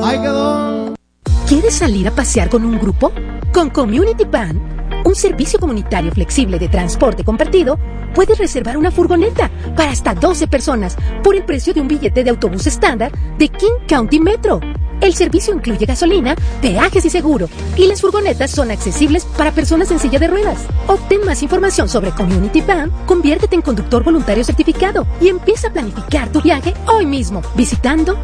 ¡Ahí quedó! ¿Quieres salir a pasear con un grupo? Con Community Van, un servicio comunitario flexible de transporte compartido, puedes reservar una furgoneta para hasta 12 personas por el precio de un billete de autobús estándar de King County Metro. El servicio incluye gasolina, peajes y seguro, y las furgonetas son accesibles para personas en silla de ruedas. Obtén más información sobre Community Van, conviértete en conductor voluntario certificado y empieza a planificar tu viaje hoy mismo visitando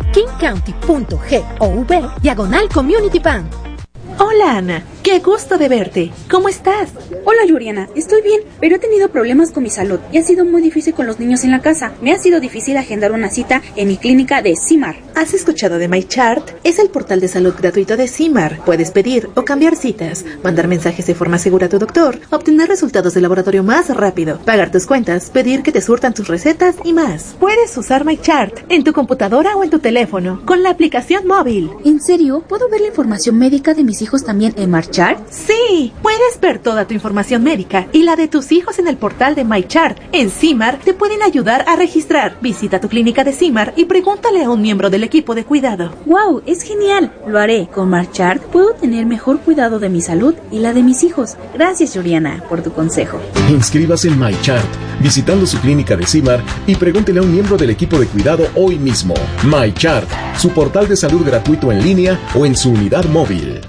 kingcounty.gov/Community Van. Hola Ana, qué gusto de verte. ¿Cómo estás? Hola Yuriana, estoy bien, pero he tenido problemas con mi salud y ha sido muy difícil con los niños en la casa. Me ha sido difícil agendar una cita en mi clínica de CIMAR. ¿Has escuchado de MyChart? Es el portal de salud gratuito de CIMAR. Puedes pedir o cambiar citas, mandar mensajes de forma segura a tu doctor, obtener resultados de laboratorio más rápido, pagar tus cuentas, pedir que te surtan tus recetas y más. Puedes usar MyChart en tu computadora o en tu teléfono con la aplicación móvil. ¿En serio? ¿Puedo ver la información médica de mis hijos también en MyChart? Sí, puedes ver toda tu información médica y la de tus hijos en el portal de MyChart. En CIMAR te pueden ayudar a registrar. Visita tu clínica de CIMAR y pregúntale a un miembro del equipo de cuidado. ¡Wow! Es genial. Lo haré. Con MyChart puedo tener mejor cuidado de mi salud y la de mis hijos. Gracias, Yuriana, por tu consejo. Inscríbase en MyChart visitando su clínica de CIMAR y pregúntele a un miembro del equipo de cuidado hoy mismo. MyChart, su portal de salud gratuito en línea o en su unidad móvil.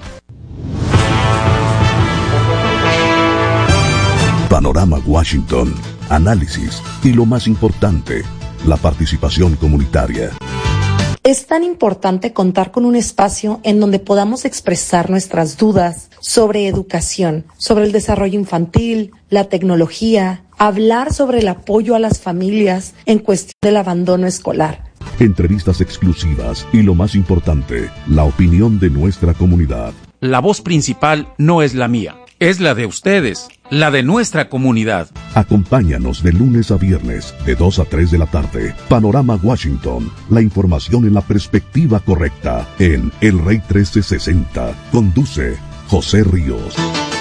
Panorama Washington, análisis y lo más importante, la participación comunitaria. Es tan importante contar con un espacio en donde podamos expresar nuestras dudas sobre educación, sobre el desarrollo infantil, la tecnología, hablar sobre el apoyo a las familias en cuestión del abandono escolar. Entrevistas exclusivas y lo más importante, la opinión de nuestra comunidad. La voz principal no es la mía, es la de ustedes, la de nuestra comunidad. Acompáñanos de lunes a viernes, de 2 a 3 de la tarde. Panorama Washington, la información en la perspectiva correcta, en El Rey 1360. Conduce José Ríos.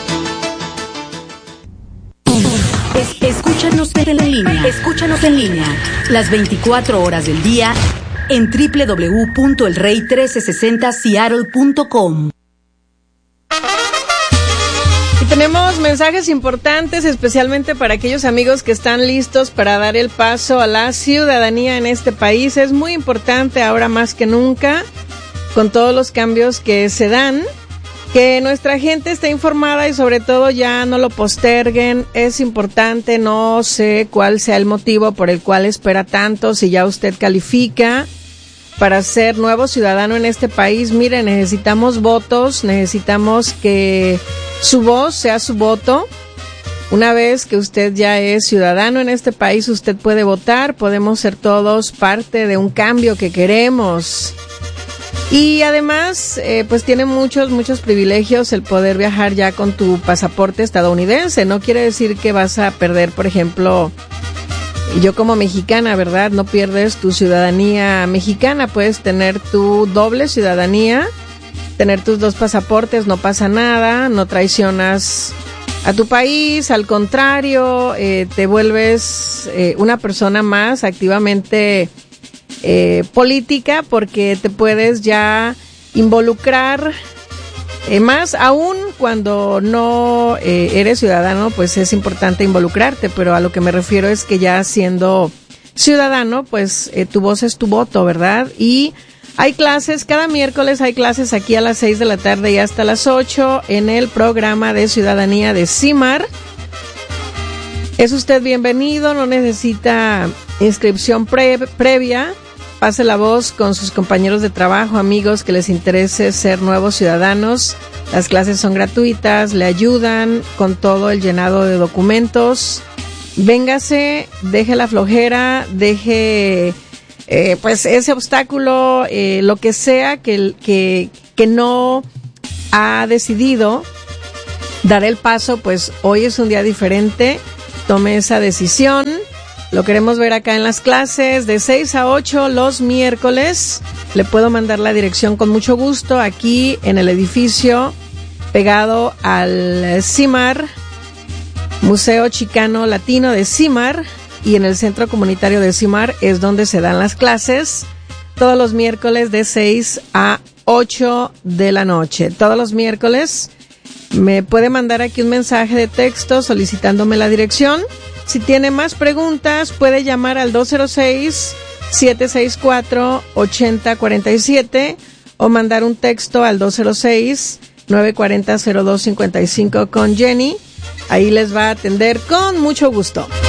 Escúchanos en línea. Escúchanos en línea. Las 24 horas del día en www.elrey1360seattle.com. Y tenemos mensajes importantes, especialmente para aquellos amigos que están listos para dar el paso a la ciudadanía en este país. Es muy importante ahora más que nunca, con todos los cambios que se dan, que nuestra gente esté informada y sobre todo ya no lo posterguen. Es importante, no sé cuál sea el motivo por el cual espera tanto, si ya usted califica para ser nuevo ciudadano en este país. Mire, necesitamos votos, necesitamos que su voz sea su voto. Una vez que usted ya es ciudadano en este país, usted puede votar, podemos ser todos parte de un cambio que queremos. Y además, pues tiene muchos privilegios el poder viajar ya con tu pasaporte estadounidense. No quiere decir que vas a perder, por ejemplo, yo como mexicana, ¿verdad? No pierdes tu ciudadanía mexicana, puedes tener tu doble ciudadanía, tener tus dos pasaportes, no pasa nada, no traicionas a tu país, al contrario, te vuelves una persona más activamente política, porque te puedes ya involucrar más aún cuando no eres ciudadano. Pues es importante involucrarte, pero a lo que me refiero es que ya siendo ciudadano, pues tu voz es tu voto, ¿verdad? Y hay clases, cada miércoles hay clases aquí a las 6 de la tarde y hasta las 8 en el programa de ciudadanía de CIMAR. Es usted bienvenido, no necesita inscripción previa. Pase la voz con sus compañeros de trabajo, amigos que les interese ser nuevos ciudadanos. Las clases son gratuitas, le ayudan con todo el llenado de documentos. Véngase, deje la flojera, deje pues ese obstáculo, lo que sea que no ha decidido dar el paso, pues hoy es un día diferente. Tome esa decisión. Lo queremos ver acá en las clases de 6 a 8 los miércoles. Le puedo mandar la dirección con mucho gusto aquí en el edificio pegado al CIMAR, Museo Chicano Latino de CIMAR, y en el centro comunitario de CIMAR es donde se dan las clases todos los miércoles de 6 a 8 de la noche. Todos los miércoles me puede mandar aquí un mensaje de texto solicitándome la dirección. Si tiene más preguntas, puede llamar al 206-764-8047 o mandar un texto al 206-940-0255 con Jenny. Ahí les va a atender con mucho gusto.